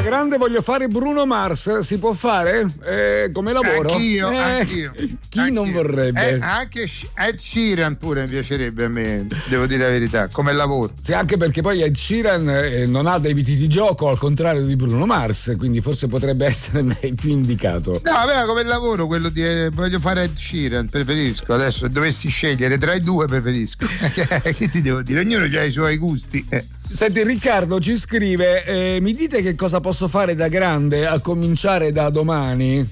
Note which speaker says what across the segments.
Speaker 1: grande voglio fare Bruno Mars, si può fare? Come lavoro?
Speaker 2: Anch'io.
Speaker 1: Chi non vorrebbe?
Speaker 2: Anche Ed Sheeran pure mi piacerebbe a me, devo dire la verità, come lavoro.
Speaker 1: Sì, anche perché poi Ed Sheeran non ha debiti di gioco, al contrario di Bruno Mars, quindi forse potrebbe essere più indicato.
Speaker 2: No, vabbè, come lavoro quello di voglio fare Ed Sheeran, preferisco. Adesso se dovessi scegliere tra i due preferisco. Che ti devo dire? Ognuno ha i suoi gusti.
Speaker 1: Senti, Riccardo ci scrive: mi dite che cosa posso fare da grande a cominciare da domani?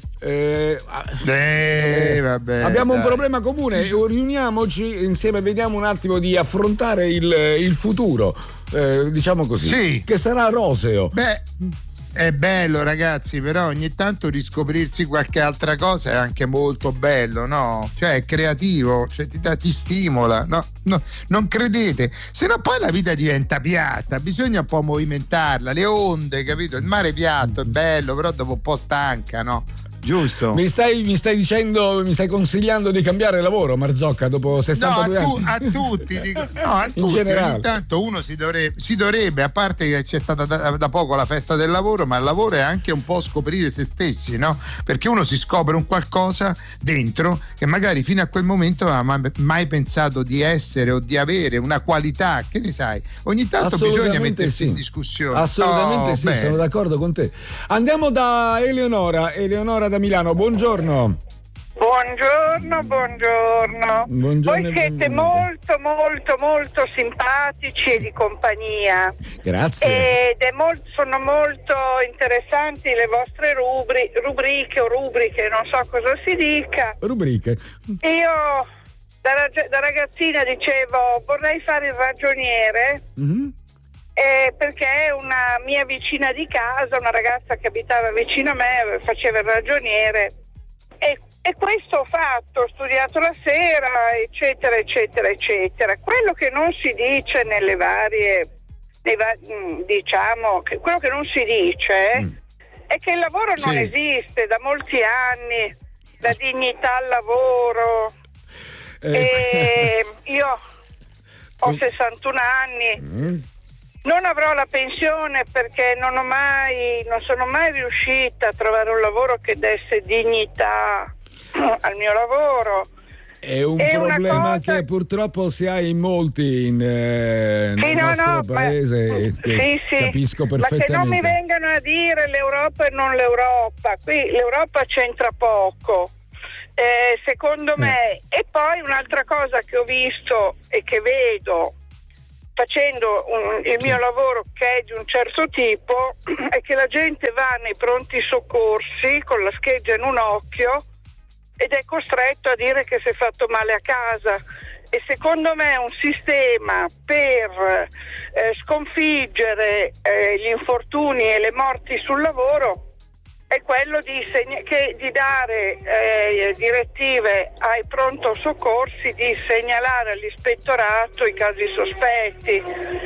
Speaker 2: Vabbè,
Speaker 1: abbiamo un problema comune, riuniamoci insieme, vediamo un attimo di affrontare il futuro, diciamo così,
Speaker 2: sì,
Speaker 1: che sarà roseo.
Speaker 2: Beh, è bello, ragazzi, però ogni tanto riscoprirsi qualche altra cosa è anche molto bello, no? Cioè è creativo, cioè ti stimola, no? Non credete, se no poi la vita diventa piatta, bisogna un po' movimentarla, le onde, capito? Il mare piatto è bello, però dopo un po' stanca, no? Giusto.
Speaker 1: Mi stai dicendo, mi stai consigliando di cambiare lavoro, Marzocca, dopo 62 anni?
Speaker 2: A tutti, dico, no, a tutti. Ogni tanto uno si dovrebbe, a parte che c'è stata da poco la festa del lavoro, ma il lavoro è anche un po' scoprire se stessi, no? Perché uno si scopre un qualcosa dentro che magari fino a quel momento non ha mai pensato di essere o di avere una qualità, che ne sai? Ogni tanto bisogna mettersi in discussione.
Speaker 1: Assolutamente sì, sono d'accordo con te. Andiamo da Eleonora da Milano, buongiorno.
Speaker 3: Buongiorno. Voi siete molto simpatici e di compagnia.
Speaker 1: Grazie.
Speaker 3: Ed sono molto interessanti le vostre rubriche, non so cosa si dica.
Speaker 1: Rubriche.
Speaker 3: Io da ragazzina dicevo vorrei fare il ragioniere. Mm-hmm. Perché una mia vicina di casa, una ragazza che abitava vicino a me, faceva il ragioniere e questo ho fatto, ho studiato la sera, eccetera. Quello che non si dice nelle varie, diciamo, quello che non si dice è che il lavoro non esiste da molti anni, la dignità al lavoro. Io ho 61 anni. Non avrò la pensione perché non sono mai riuscita a trovare un lavoro che desse dignità al mio lavoro.
Speaker 1: È un problema che purtroppo si ha in molti nel nostro paese.
Speaker 3: Sì.
Speaker 1: Capisco perfettamente.
Speaker 3: Ma che non mi vengano a dire l'Europa e non l'Europa. Qui l'Europa c'entra poco. Secondo me. E poi un'altra cosa che ho visto e che vedo facendo il mio lavoro, che è di un certo tipo, è che la gente va nei pronti soccorsi con la scheggia in un occhio ed è costretto a dire che si è fatto male a casa. E secondo me un sistema per sconfiggere gli infortuni e le morti sul lavoro è quello di dare direttive ai pronto soccorsi di segnalare all'ispettorato i casi sospetti.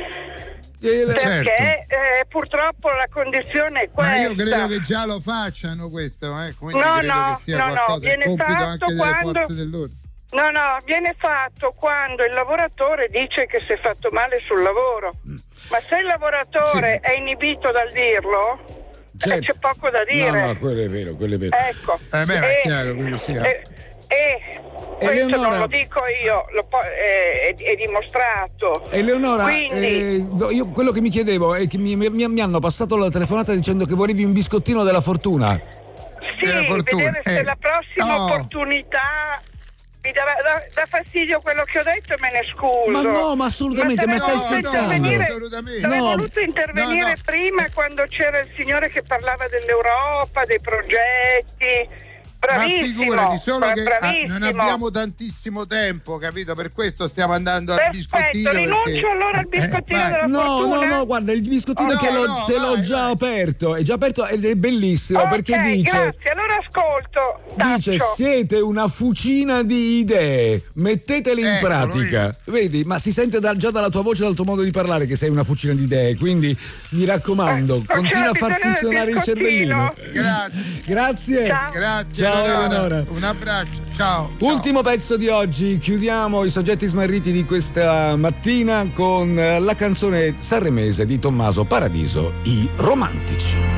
Speaker 3: Perché purtroppo la condizione è questa.
Speaker 2: Ma io credo che già lo facciano questo, quindi credo che sia qualcosa
Speaker 3: viene
Speaker 2: compito
Speaker 3: fatto
Speaker 2: anche delle forze dell'ordine.
Speaker 3: No, viene fatto quando il lavoratore dice che si è fatto male sul lavoro. Ma se il lavoratore è inibito dal dirlo, c'è poco da dire.
Speaker 1: No, quello è vero.
Speaker 3: Ecco.
Speaker 2: È chiaro, quello sia.
Speaker 3: Questo non lo dico io, è dimostrato.
Speaker 1: Eleonora,
Speaker 3: quindi
Speaker 1: io quello che mi chiedevo è che mi hanno passato la telefonata dicendo che volevi un biscottino della fortuna.
Speaker 3: Sì, vedere se la prossima opportunità mi dà fastidio quello che ho detto e me ne scuso.
Speaker 1: Ma no, ma assolutamente, ma stai scherzando?
Speaker 3: Avrei voluto intervenire prima quando c'era il signore che parlava dell'Europa, dei progetti. Bravissimo,
Speaker 2: ma figurati, solo che
Speaker 3: bravissimo.
Speaker 2: non abbiamo tantissimo tempo, capito? Per questo stiamo andando al biscottino.
Speaker 3: Rinuncio allora al biscottino della fortuna.
Speaker 1: No, guarda, il biscottino te l'ho già aperto, è già aperto ed è bellissimo, perché dice,
Speaker 3: grazie, allora ascolto.
Speaker 1: Dice, siete una fucina di idee, mettetele in pratica. Vedi, ma si sente già dalla tua voce, dal tuo modo di parlare che sei una fucina di idee, quindi mi raccomando, continua a far funzionare il cervellino. Grazie.
Speaker 2: Grazie.
Speaker 1: Ciao Eleonora.
Speaker 2: Un abbraccio, ciao.
Speaker 1: Ultimo pezzo di oggi, chiudiamo i soggetti smarriti di questa mattina con la canzone sanremese di Tommaso Paradiso, I Romantici.